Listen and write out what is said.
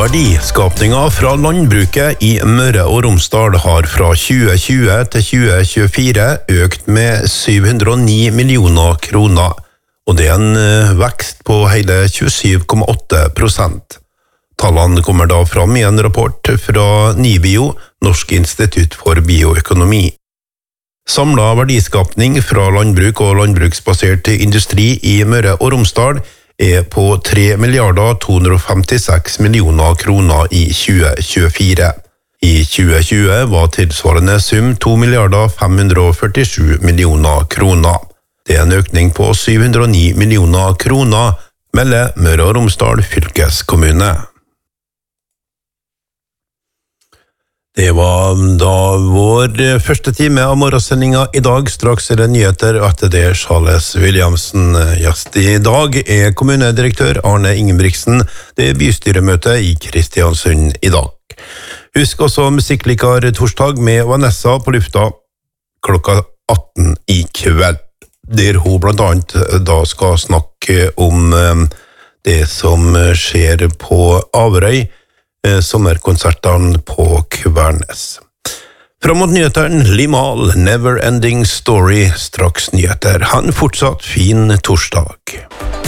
Verdiskapningen fra landbruket i Møre og Romsdal har fra 2020 til 2024 økt med 709 millioner kroner, og det er en vekst på hele 27,8%. Tallene kommer da fram i en rapport fra NIBIO, Norsk institutt for bioøkonomi. Samlet verdiskapning fra landbruk og landbruksbasert industri i Møre og Romsdal er på 3 256 millioner kroner i 2024. I 2020 var tilsvarende sum 2 547 millioner kroner. Det er en økning på 709 millioner kroner, melder Møre og Romsdal fylkeskommune. Det var da vår første time av morgensendingen i dag. Straks er det nyheter, og etter det Charles Williamsen. Gjest i dag er kommunedirektør Arne Ingebrigtsen. Det er bystyremøte i Kristiansund i dag. Husk også musikklikar torsdag med Vanessa på lufta klokka 18 i kveld, der hun blant annet da skal snakke om det som skjer på Averøy, sommerkonsertene på Kvernes. Fram mot nyheteren, Limahl, Never Ending Story, straks nyheter. Ha en fortsatt fin torsdag.